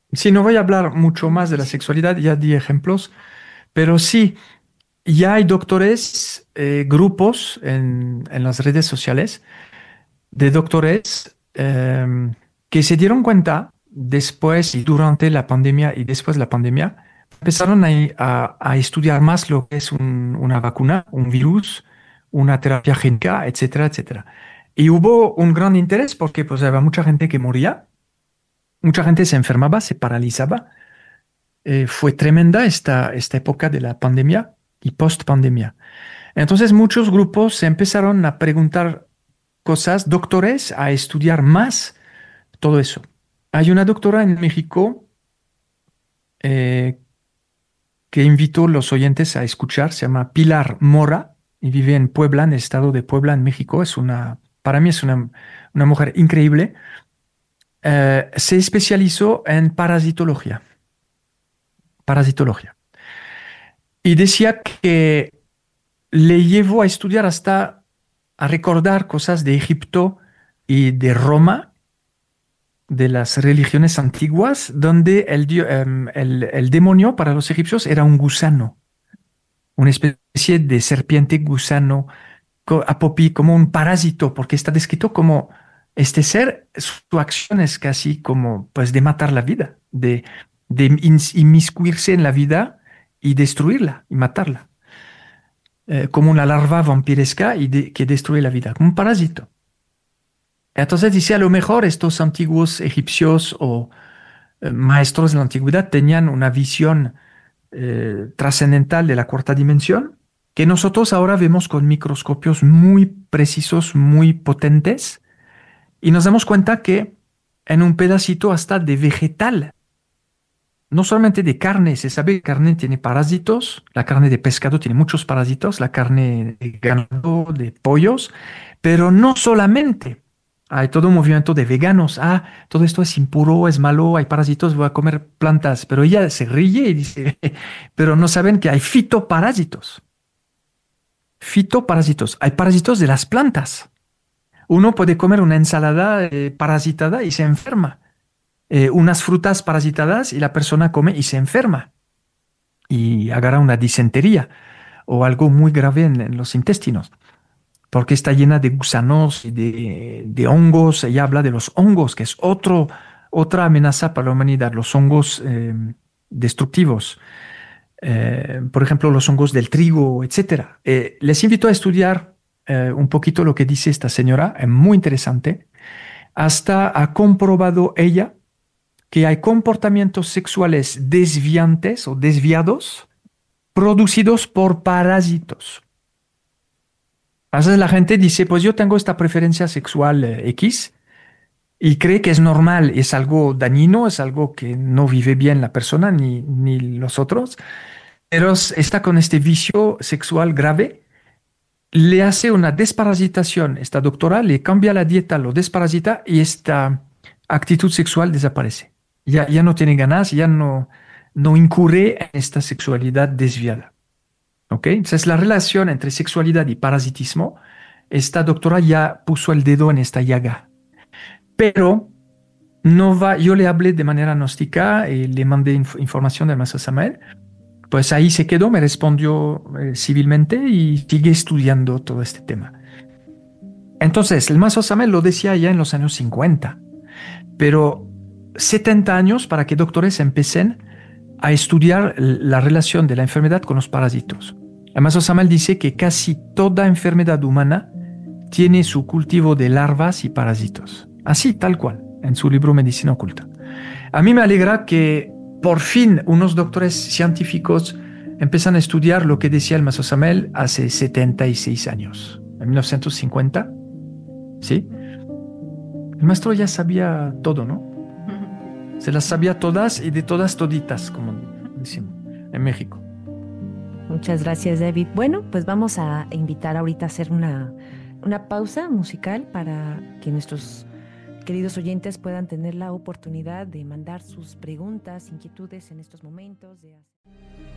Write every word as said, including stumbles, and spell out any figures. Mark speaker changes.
Speaker 1: Sí, no voy a hablar mucho más de la sexualidad, ya di ejemplos, pero sí, ya hay doctores, eh, grupos en, en las redes sociales de doctores em, que se dieron cuenta después y durante la pandemia y después de la pandemia, empezaron a, a- a estudiar más lo que es un- una vacuna, un virus, una terapia génica, etcétera, etcétera. Y hubo un gran interés porque pues había mucha gente que moría, mucha gente se enfermaba, se paralizaba. Eh, fue tremenda esta, esta época de la pandemia y post-pandemia. Entonces muchos grupos se empezaron a preguntar cosas, doctores, a estudiar más todo eso. Hay una doctora en México eh, que invito a los oyentes a escuchar, se llama Pilar Mora y vive en Puebla, en el estado de Puebla, en México. Es una, para mí es una, una mujer increíble. Eh, se especializó en parasitología, parasitología. Y decía que le llevó a estudiar hasta a recordar cosas de Egipto y de Roma, de las religiones antiguas, donde el, dio- em, el, el demonio para los egipcios era un gusano, una especie de serpiente gusano, co- apopí, como un parásito, porque está descrito como este ser, su acción es casi como pues de matar la vida, de, de ins- inmiscuirse en la vida y destruirla y matarla, eh, como una larva vampiresca y de- que destruye la vida, como un parásito. Entonces dice, a lo mejor estos antiguos egipcios o eh, maestros de la antigüedad tenían una visión eh, trascendental de la cuarta dimensión que nosotros ahora vemos con microscopios muy precisos, muy potentes, y nos damos cuenta que en un pedacito hasta de vegetal, no solamente de carne, se sabe que carne tiene parásitos, la carne de pescado tiene muchos parásitos, la carne de ganado, de pollos, pero no solamente. Hay todo un movimiento de veganos. Ah, todo esto es impuro, es malo, hay parásitos, voy a comer plantas. Pero ella se ríe y dice, pero no saben que hay fitoparásitos. Fitoparásitos. Hay parásitos de las plantas. Uno puede comer una ensalada eh, parasitada y se enferma. Eh, unas frutas parasitadas y la persona come y se enferma y agarra una disentería o algo muy grave en, en los intestinos, porque está llena de gusanos y de, de hongos. Ella habla de los hongos, que es otro, otra amenaza para la humanidad, los hongos eh, destructivos. Eh, por ejemplo, los hongos del trigo, etcétera. Eh, les invito a estudiar eh, un poquito lo que dice esta señora, es muy interesante. Hasta ha comprobado ella que hay comportamientos sexuales desviantes o desviados producidos por parásitos. A veces la gente dice, pues yo tengo esta preferencia sexual eh, X y cree que es normal, es algo dañino, es algo que no vive bien la persona ni, ni los otros, pero s- está con este vicio sexual grave, le hace una desparasitación, esta doctora le cambia la dieta, lo desparasita y esta actitud sexual desaparece. Ya, ya no tiene ganas, ya no, no incurre en esta sexualidad desviada. ¿Ok? Entonces, la relación entre sexualidad y parasitismo, esta doctora ya puso el dedo en esta llaga. Pero no va, yo le hablé de manera gnóstica y le mandé inf- información del maestro Samael. Pues ahí se quedó, me respondió eh, civilmente y sigue estudiando todo este tema. Entonces, el maestro Samael lo decía ya en los años cincuenta, pero setenta años para que doctores empiecen a estudiar la relación de la enfermedad con los parásitos. Además, Osamal dice que casi toda enfermedad humana tiene su cultivo de larvas y parásitos. Así, tal cual, en su libro Medicina Oculta. A mí me alegra que por fin unos doctores científicos empiezan a estudiar lo que decía el maestro Osamal hace setenta y seis años, en mil novecientos cincuenta, ¿sí? El maestro ya sabía todo, ¿no? Se las sabía todas y de todas toditas, como decimos en México.
Speaker 2: Muchas gracias, David. Bueno, pues vamos a invitar ahorita a hacer una, una pausa musical para que nuestros queridos oyentes puedan tener la oportunidad de mandar sus preguntas, inquietudes en estos momentos. De...